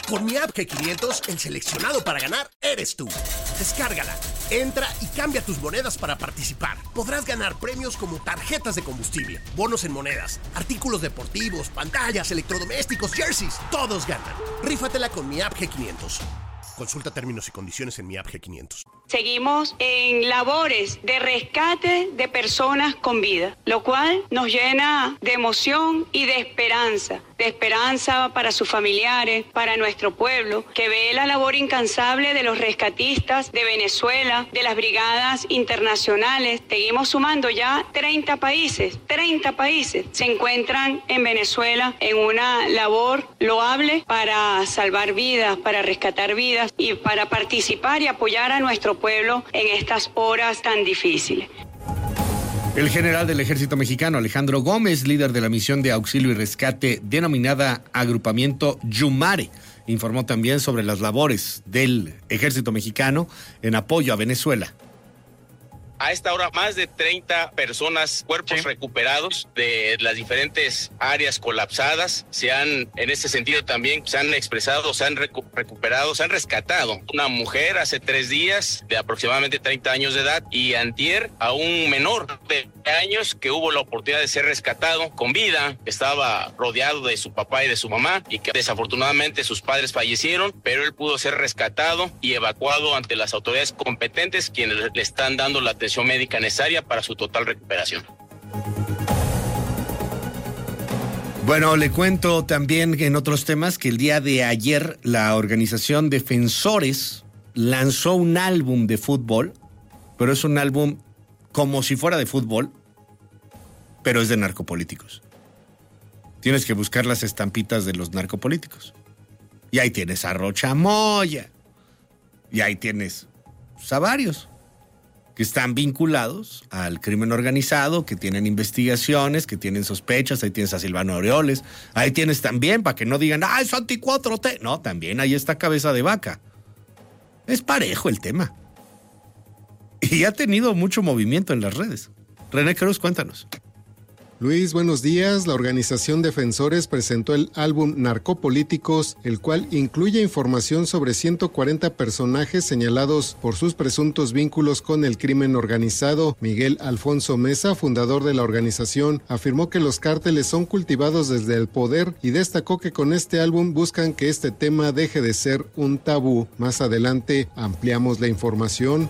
Con mi app G500, el seleccionado para ganar eres tú. Descárgala, entra y cambia tus monedas para participar. Podrás ganar premios como tarjetas de combustible, bonos en monedas, artículos deportivos, pantallas, electrodomésticos, jerseys. Todos ganan. Rífatela con mi app G500. Consulta términos y condiciones en mi app G500. Seguimos en labores de rescate de personas con vida, lo cual nos llena de emoción y de esperanza para sus familiares, para nuestro pueblo, que ve la labor incansable de los rescatistas de Venezuela, de las brigadas internacionales. Seguimos sumando ya 30 países se encuentran en Venezuela en una labor loable para salvar vidas, para rescatar vidas y para participar y apoyar a nuestro pueblo en estas horas tan difíciles. El general del Ejército Mexicano, Alejandro Gómez, líder de la misión de auxilio y rescate denominada Agrupamiento Yumare, informó también sobre las labores del Ejército Mexicano en apoyo a Venezuela. A esta hora, más de 30 personas, cuerpos recuperados de las diferentes áreas colapsadas. En este sentido también se han expresado, se han recuperado, se han rescatado una mujer hace 3 días de aproximadamente 30 años de edad y antier a un menor de años que hubo la oportunidad de ser rescatado con vida. Estaba rodeado de su papá y de su mamá y que desafortunadamente sus padres fallecieron, pero él pudo ser rescatado y evacuado ante las autoridades competentes, quienes le están dando la atención médica necesaria para su total recuperación. Bueno, le cuento también en otros temas que el día de ayer la organización Defensores lanzó un álbum de fútbol, pero es un álbum como si fuera de fútbol, pero es de narcopolíticos. Tienes que buscar las estampitas de los narcopolíticos. Y ahí tienes a Rocha Moya. Y ahí tienes a varios que están vinculados al crimen organizado, que tienen investigaciones, que tienen sospechas. Ahí tienes a Silvano Aureoles. Ahí tienes también, para que no digan, es anti-4T. No, también ahí está Cabeza de Vaca. Es parejo el tema. Y ha tenido mucho movimiento en las redes. René Cruz, cuéntanos. Luis, buenos días. La organización Defensores presentó el álbum Narcopolíticos, el cual incluye información sobre 140 personajes señalados por sus presuntos vínculos con el crimen organizado. Miguel Alfonso Mesa, fundador de la organización, afirmó que los cárteles son cultivados desde el poder y destacó que con este álbum buscan que este tema deje de ser un tabú. Más adelante ampliamos la información.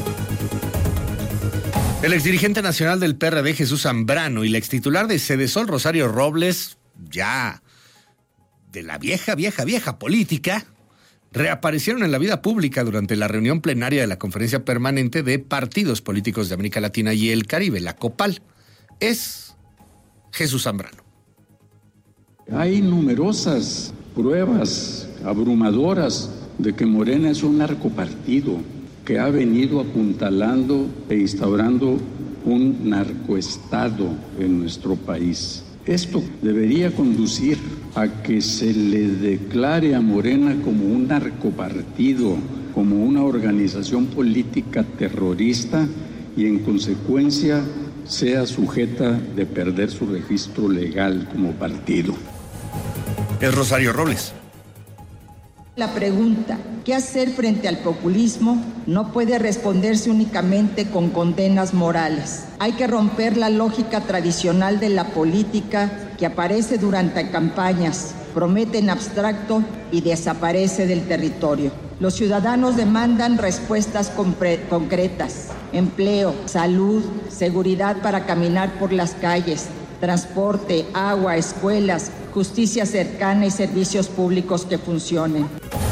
El exdirigente nacional del PRD, Jesús Zambrano, y la extitular de Sedesol, Rosario Robles, ya de la vieja política, reaparecieron en la vida pública durante la reunión plenaria de la Conferencia Permanente de Partidos Políticos de América Latina y el Caribe, la COPAL. Es Jesús Zambrano. Hay numerosas pruebas abrumadoras de que Morena es un narcopartido que ha venido apuntalando e instaurando un narcoestado en nuestro país. Esto debería conducir a que se le declare a Morena como un narcopartido, como una organización política terrorista y en consecuencia sea sujeta de perder su registro legal como partido. Es Rosario Robles. La pregunta, ¿qué hacer frente al populismo?, no puede responderse únicamente con condenas morales. Hay que romper la lógica tradicional de la política que aparece durante campañas, promete en abstracto y desaparece del territorio. Los ciudadanos demandan respuestas concretas: empleo, salud, seguridad para caminar por las calles, transporte, agua, escuelas, justicia cercana y servicios públicos que funcionen.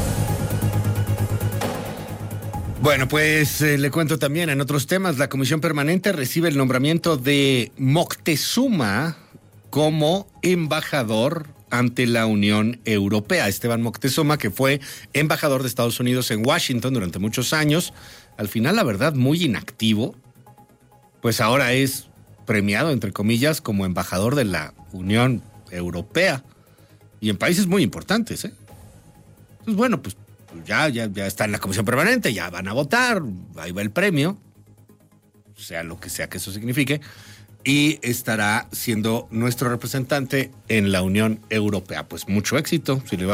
Bueno, pues le cuento también en otros temas. La Comisión Permanente recibe el nombramiento de Moctezuma como embajador ante la Unión Europea. Esteban Moctezuma, que fue embajador de Estados Unidos en Washington durante muchos años, al final, la verdad, muy inactivo, pues ahora es premiado, entre comillas, como embajador de la Unión Europea y en países muy importantes, Pues bueno, pues ya está en la Comisión Permanente, ya van a votar, ahí va el premio, sea lo que sea que eso signifique, y estará siendo nuestro representante en la Unión Europea. Pues mucho éxito, si le va